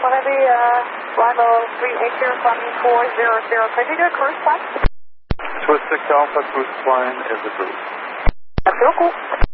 Heavy, Lima 380 Sunny 400. Could you do a cruise plan? Swiss 6 Alpha cruise line is approved. That's real cool.